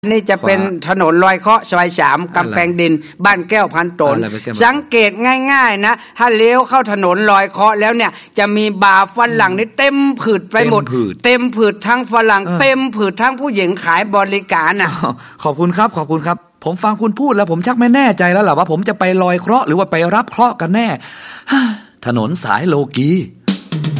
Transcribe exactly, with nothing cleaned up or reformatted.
นี่จะเป็นถนนลอยเคาะซอยสามกำแพงดินบ้านแก้วพันตนสังเกตง่ายๆนะถ้าเลี้ยวเข้าถนนลอยเคาะแล้วเนี่ยจะมีบาร์ฝรั่งนี่เต็มผืดไปหมดเต็มผืดทั้งฝรั่งเต็มผืดทั้งผู้หญิงขายบริการน่ะขอบคุณครับขอบคุณครับผมฟังคุณพูดแล้วผมชักไม่แน่ใจแล้วล่ะว่าผมจะไปลอยเคราะห์หรือว่าไปรับเคราะห์กันแน่ถนนสายโลกี